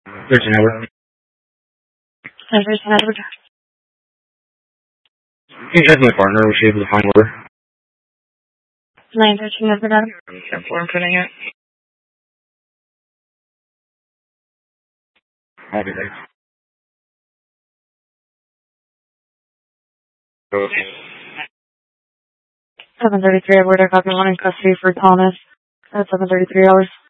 13 Edward. 13 Edward. Can you check my partner? Was she able to find order? 913 Edward Adam. 10-4, I'm putting it. I'll be there. Okay. 733 Edward, I copy one in custody for Thomas at 7:33 hours.